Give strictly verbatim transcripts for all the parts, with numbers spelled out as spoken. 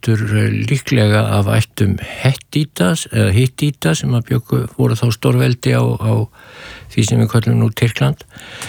heldur líklega af ættum Hettita eða Hittita sem að bjöggu voru þá stórveldi á, á því sem við kallum nú Tyrkland.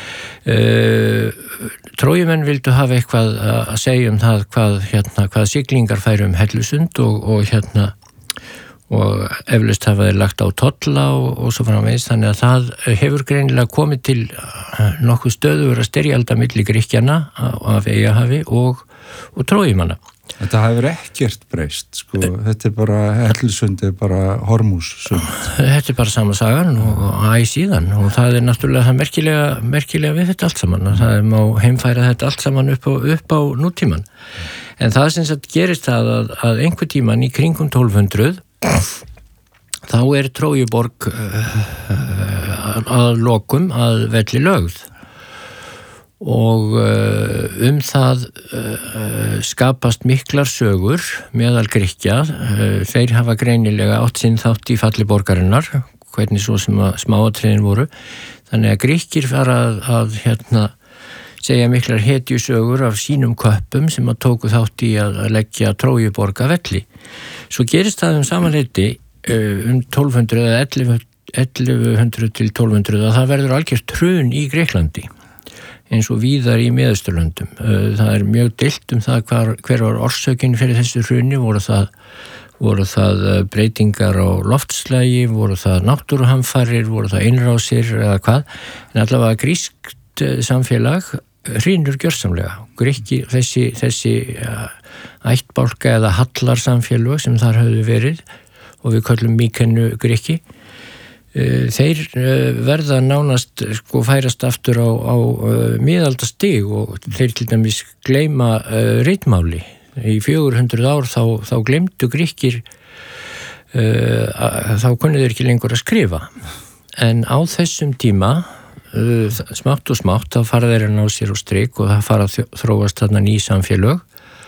Uh, Trójumenn vildu hafa eitthvað að segja um það hvað, hérna, hvað siglingar færu um Hellusund og, og hérna og eflaust hafa þeir lagt á tolla og, og svo framvegis, þannig að það hefur greinilega komið til nokkuð stöðugur að styrjalda milli Grikkjana af Eyjahafi og, og Trójumanna. Þetta hefur ekkert breyst, sko. Þetta er bara, Hellusund er bara Hormússund. Þetta er bara sama sagan og æ síðan og það er náttúrulega það merkilega, merkilega við þetta allt saman. Það má heimfæra þetta allt saman upp á, upp á nútíman. En það sem sagt gerist það að, að einhver tíman í kringum tólf hundruð þá er Trójuborg uh, að lokum að velli lögð. Og um það uh, skapast miklar sögur meðal Grikkja. Uh, þeir hafa greinilega átt sinn þátt í falli borgarinnar, hvernig svo sem að smáatriðin voru. Þannig að Grikkir fara að, að hérna, segja miklar hetjusögur af sínum köppum sem að tóku þátt í að, að leggja Trójuborg að velli. Svo gerist það um samanleiti uh, um tólf hundruð eða ellefu hundruð til tólf hundruð að það verður algjört hrun í Grikklandi eins og víðar í Miðausturlöndum. Það er mjög deilt um það hver, hver var orsökin fyrir þessu hruni, voru það, voru það breytingar á loftslagi, voru það náttúruhamfarir, voru það innrásir eða hvað, en allavega grískt samfélag hrynur gjörsamlega. Grikki, þessi, þessi ættbálka eða hallarsamfélag sem þar höfðu verið og við köllum Míkennu Grikki, þeir verða nánast sko færast aftur á, á miðaldastig og þeir til dæmis gleyma uh, ritmáli. Í fjögur hundruð ár þá, þá gleymdu Grikkir uh, þá kunnu þeir ekki lengur að skrifa. En á þessum tíma uh, smátt og smátt þá fara þeir að ná sér á strik og það fara að þróast þarna ný samfélög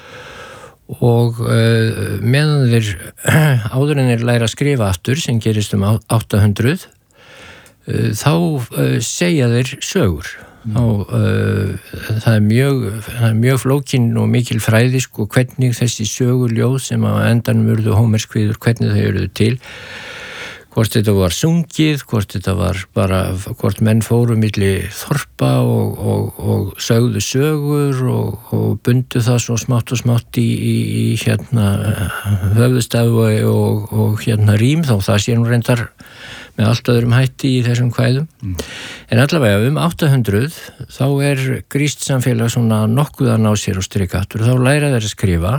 og uh, meðan þeir áður en þeir læra að skrifa aftur sem gerist um átta hundruð uh, þá uh, segja þeir sögur. Mm. Þá, uh, það er mjög, það er mjög flókin og mikil fræði sko hvernig þessi söguljóð sem á endanum urðu hómerskviður, hvernig þau urðu til, hvort þetta var sungið, hvort þetta var bara, hvort menn fóru milli þorpa og, og, og sögðu sögur og, og bundu það svo smátt og smátt í, í, í hérna höfðustafu og, og hérna rím, þá það sé nú reyndar með allt öðrum hætti í þessum kvæðum. Mm. En allavega um átta hundruð þá er grískt samfélag svona nokkuð að ná sér á strikaftur, þá læra þeir að skrifa.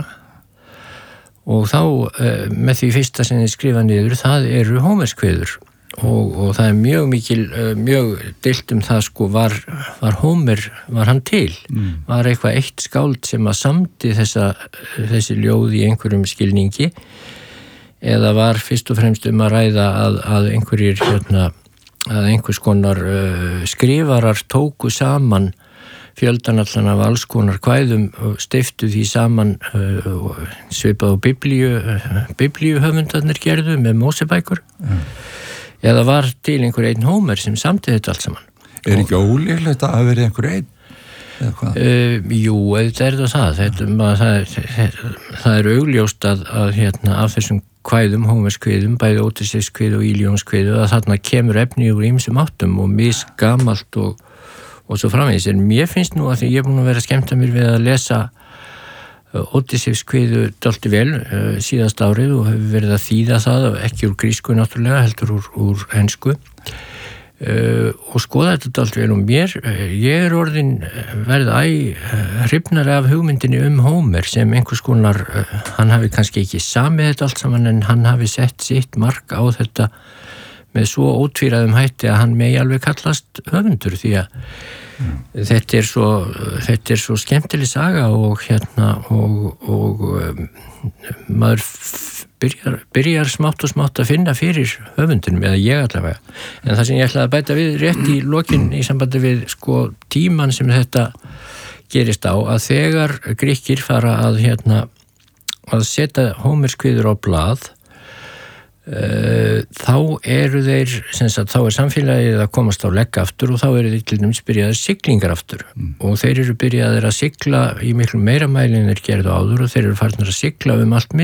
Og þá með því fyrsta sem þið skrifa niður, það eru hómerskviður og, og það er mjög mikil, mjög deilt um það sko, var, var Hómer, var hann til? Mm. Var eitthvað eitt skáld sem að samdi þessa, þessi ljóð í einhverjum skilningi eða var fyrst og fremst um að ræða að, að einhverjir, hérna, að einhvers konar uh, skrifarar tóku saman fjöldan allan af alls konar kvæðum og stiftu því saman uh, svipað á biblíu, uh, biblíuhöfundarnir gerðu með Mósebækur mm. eða var til einhver einn Hómer sem samti þetta allt saman. Er ekki ólíklegt að vera einhver einn? Eða hvað? Uh, jú, þetta er það. Þetta, maður, það, er, það er augljóst að, að hérna, af þessum kvæðum, Hómerskviðum, bæði Ódysseifskviðu og Ílíónskviðu, að þarna kemur efni úr ýmsum áttum og misgamalt og og svo framvegis, en mér finnst nú að því ég er búin að vera að skemmta mér við að lesa Ódysseifskviðu dálítið vel uh, síðast árið og hefur verið að þýða það, ekki úr grísku náttúrulega, heldur úr, úr ensku uh, og skoða þetta dálítið vel og mér, uh, ég er orðin verið æ uh, hrifnari af hugmyndinni um Hómer sem einhvers konar, uh, hann hafi kannski ekki samið þetta allt saman en hann hafi sett sitt mark á þetta með svo ótvíræðum hætti að hann megi alveg kallast höfundur því að mm. þetta er svo þetta er svo skemmtileg saga og hérna og, og um, maður byrjar, byrjar smátt og smátt að finna fyrir höfundunum eða ég allavega en það sem ég ætlaði að bæta við rétt í lokin í sambandi við sko tíman sem þetta gerist á að þegar Grikkir fara að hérna að setja Hómerskviður á blað Uh, þá eru þeir sem sagt, þá er samfélagið að komast á legg aftur og þá eru þeir til dæmis byrjaðir siglingar aftur mm. og þeir eru byrjaðir að sigla í miklu meira mæli en þeir gerðu áður og þeir eru farnir að sigla um allt